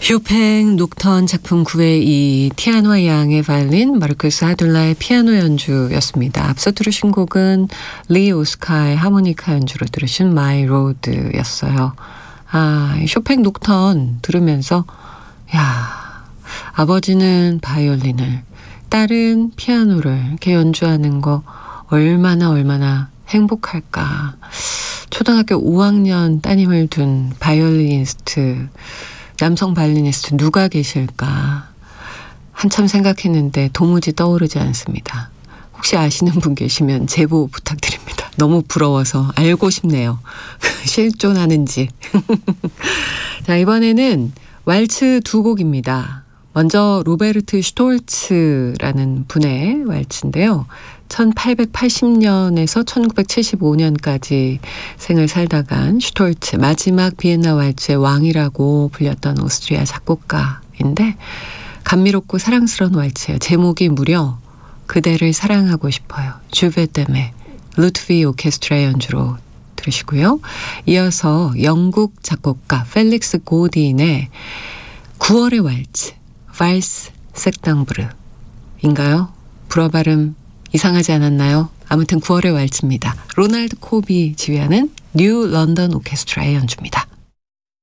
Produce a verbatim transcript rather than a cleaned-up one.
쇼팽 녹턴 작품 구의 이 티아노와 양의 바이올린, 마르쿠스 하둘라의 피아노 연주였습니다. 앞서 들으신 곡은 리 오스카의 하모니카 연주로 들으신 My Road였어요. 아, 쇼팽 녹턴 들으면서 야, 아버지는 바이올린을, 딸은 피아노를 이렇게 연주하는 거 얼마나 얼마나 행복할까. 초등학교 오 학년 따님을 둔 바이올리니스트, 남성 바이올리니스트 누가 계실까 한참 생각했는데 도무지 떠오르지 않습니다. 혹시 아시는 분 계시면 제보 부탁드립니다. 너무 부러워서 알고 싶네요. 실존하는지. 자, 이번에는 왈츠 두 곡입니다. 먼저 로베르트 슈톨츠라는 분의 왈츠인데요. 천팔백팔십 년에서 천구백칠십오 년까지 생을 살다간 슈톨츠, 마지막 비엔나 왈츠의 왕이라고 불렸던 오스트리아 작곡가인데 감미롭고 사랑스러운 왈츠예요. 제목이 무려 그대를 사랑하고 싶어요. 주베댐의 루트비 오케스트라 연주로 들으시고요. 이어서 영국 작곡가 펠릭스 고딘의 구월의 왈츠, 발스 색당브르인가요? 불어 발음 이상하지 않았나요? 아무튼 구월의 왈츠입니다. 로날드 코비 지휘하는 뉴 런던 오케스트라의 연주입니다.